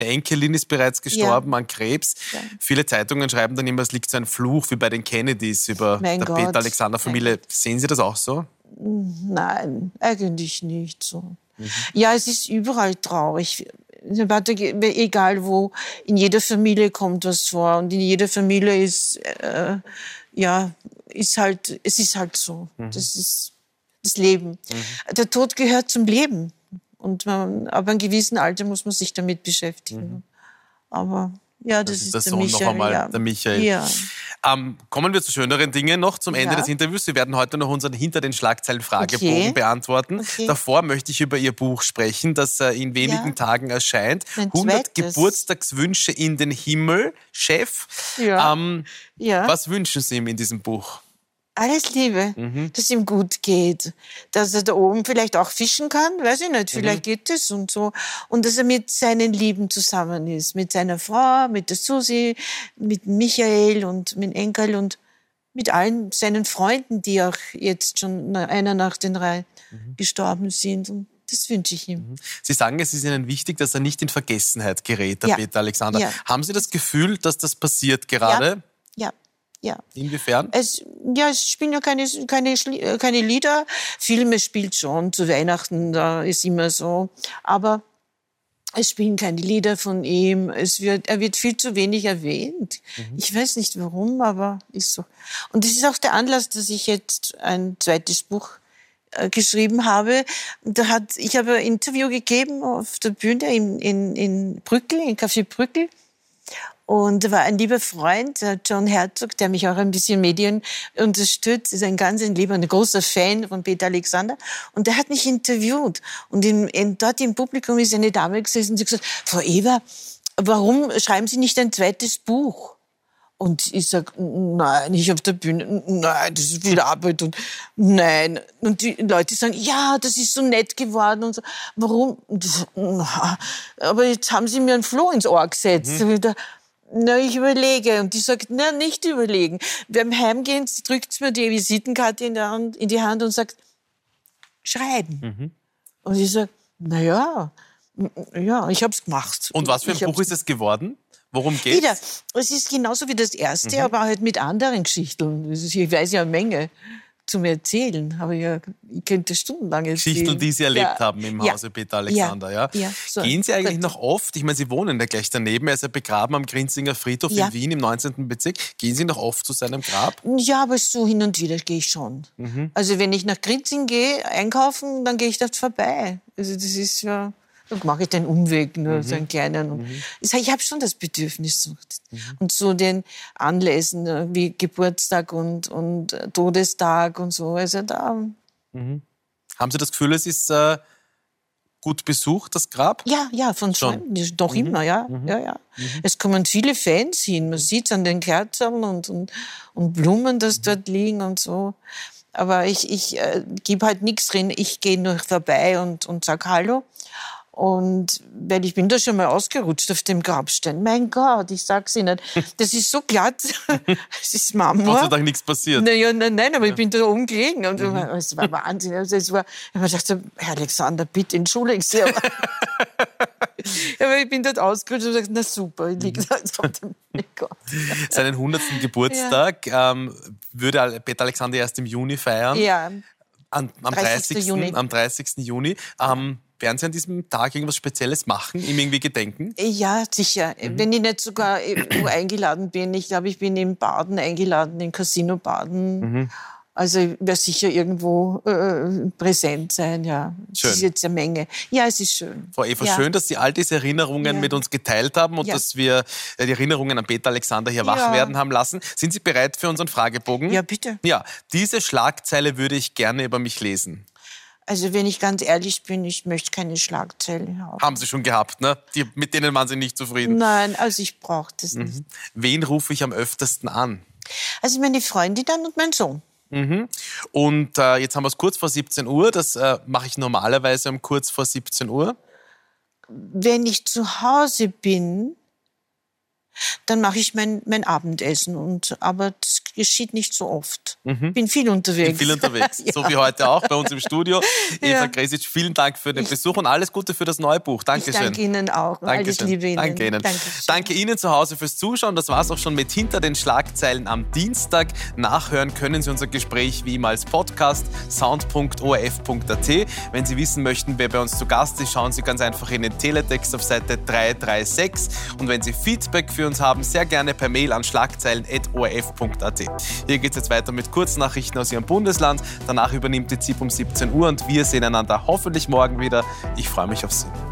Eine Enkelin ist bereits gestorben an Krebs. Ja. Viele Zeitungen schreiben dann immer, es liegt so ein Fluch wie bei den Kennedys über Mein der Gott. Peter-Alexander-Familie. Sehen Sie das auch so? Nein, eigentlich nicht so. Ja, es ist überall traurig. Egal wo, in jeder Familie kommt was vor und in jeder Familie ist, es ist halt so. Das ist das Leben. Der Tod gehört zum Leben. Und ab einem gewissen Alter muss man sich damit beschäftigen. Aber ja, das ist der Sohn Michael. noch einmal, ja. der Michael. Ja. Kommen wir zu schöneren Dingen noch zum Ende Ja. des Interviews. Sie werden heute noch unseren Hinter den Schlagzeilen-Fragebogen beantworten. Okay. Davor möchte ich über Ihr Buch sprechen, das in wenigen Tagen erscheint. Mein 100 zweites. Geburtstagswünsche in den Himmel, Chef. Ja. Ja. Was wünschen Sie ihm in diesem Buch? Alles Liebe, dass ihm gut geht, dass er da oben vielleicht auch fischen kann, weiß ich nicht, vielleicht geht es und so. Und dass er mit seinen Lieben zusammen ist, mit seiner Frau, mit der Susi, mit Michael und mit Enkel und mit allen seinen Freunden, die auch jetzt schon einer nach den drei gestorben sind. Und das wünsche ich ihm. Sie sagen, es ist Ihnen wichtig, dass er nicht in Vergessenheit gerät, der Peter Alexander. Ja. Haben Sie das Gefühl, dass das passiert gerade? Ja. Inwiefern? Es spielen ja keine Lieder. Filme spielt schon, zu Weihnachten, da ist immer so. Aber es spielen keine Lieder von ihm. Er wird viel zu wenig erwähnt. Ich weiß nicht warum, aber ist so. Und das ist auch der Anlass, dass ich jetzt ein zweites Buch geschrieben habe. Ich habe ein Interview gegeben auf der Bühne in Brückel, in Café Brückel. Und da war ein lieber Freund, der John Herzog, der mich auch ein bisschen Medien unterstützt, ist ein lieber, ein großer Fan von Peter Alexander. Und der hat mich interviewt. Und dort im Publikum ist eine Dame gesessen und sie hat gesagt, Frau Eva, warum schreiben Sie nicht ein zweites Buch? Und ich sag, nein, nicht auf der Bühne, nein, das ist viel Arbeit und nein. Und die Leute sagen, ja, das ist so nett geworden und so. Warum? Aber jetzt haben Sie mir einen Floh ins Ohr gesetzt. Na, ich überlege. Und die sagt, na, nicht überlegen. Beim Heimgehen drückt mir die Visitenkarte in die Hand und sagt, schreiben. Und ich sage, ja, ich hab's gemacht. Und was für ein Buch ist es geworden? Worum geht's? Wieder, es ist genauso wie das erste, aber halt mit anderen Geschichten. Ich weiß ja eine Menge zum Erzählen, aber ich könnte stundenlang erzählen. Geschichten, die Sie erlebt haben im Hause Peter Alexander. Ja. So. Gehen Sie eigentlich noch oft, ich meine, Sie wohnen ja gleich daneben, er ist ja begraben am Grinzinger Friedhof in Wien im 19. Bezirk. Gehen Sie noch oft zu seinem Grab? Ja, aber so hin und wieder gehe ich schon. Also wenn ich nach Grinzing gehe, einkaufen, dann gehe ich dort vorbei. Also das ist ja... Dann mache ich den Umweg, nur so einen kleinen. Ich habe schon das Bedürfnis. Und so den Anlässen wie Geburtstag und Todestag und so. Also da. Haben Sie das Gefühl, es ist gut besucht, das Grab? Ja, von schon. Doch immer, ja. Es kommen viele Fans hin. Man sieht es an den Kerzen und Blumen, die dort liegen und so. Aber ich gebe halt nichts drin. Ich gehe nur vorbei und sage Hallo. Und weil ich bin da schon mal ausgerutscht auf dem Grabstein. Mein Gott, ich sag's Ihnen, das ist so glatt. Es ist Marmor. Gott sei Dank nichts passiert. Nein, aber ich bin da oben gelegen. Und es war Wahnsinn. Also ich habe mir gedacht, Herr Alexander, bitte entschuldigen Sie. Aber ich bin dort ausgerutscht und gesagt, na super, ich liege da jetzt auf dem Gott. Seinen 100. Geburtstag würde Peter Alexander erst im Juni feiern. Ja. Am 30. Juni. Am 30. Juni. Werden Sie an diesem Tag irgendwas Spezielles machen, ihm irgendwie gedenken? Ja, sicher. Wenn ich nicht sogar irgendwo eingeladen bin. Ich glaube, ich bin in Baden eingeladen, im Casino Baden. Also ich werde sicher irgendwo präsent sein, ja. Schön. Das ist jetzt eine Menge. Ja, es ist schön. Frau Eva, schön, dass Sie all diese Erinnerungen mit uns geteilt haben und dass wir die Erinnerungen an Peter Alexander hier wach werden haben lassen. Sind Sie bereit für unseren Fragebogen? Ja, bitte. Ja, diese Schlagzeile würde ich gerne über mich lesen. Also wenn ich ganz ehrlich bin, ich möchte keine Schlagzeile haben. Haben Sie schon gehabt, ne? Mit denen waren Sie nicht zufrieden. Nein, also ich brauche das nicht. Wen rufe ich am öftesten an? Also meine Freundin dann und mein Sohn. Und jetzt haben wir es kurz vor 17 Uhr. Das mache ich normalerweise um kurz vor 17 Uhr. Wenn ich zu Hause bin, dann mache ich mein Abendessen. Aber das geschieht nicht so oft. Bin viel unterwegs. Ja. So wie heute auch bei uns im Studio. Eva Gresic, vielen Dank für den Besuch und alles Gute für das neue Buch. Dankeschön. Ich danke Ihnen auch. Alles Liebe Ihnen. Danke Ihnen. Danke Ihnen zu Hause fürs Zuschauen. Das war es auch schon mit Hinter den Schlagzeilen am Dienstag. Nachhören können Sie unser Gespräch wie immer als Podcast sound.orf.at. Wenn Sie wissen möchten, wer bei uns zu Gast ist, schauen Sie ganz einfach in den Teletext auf Seite 336. Und wenn Sie Feedback für uns haben, sehr gerne per Mail an schlagzeilen.orf.at. Hier geht es jetzt weiter mit Kurznachrichten aus Ihrem Bundesland. Danach übernimmt die ZIP um 17 Uhr und wir sehen einander hoffentlich morgen wieder. Ich freue mich auf Sie.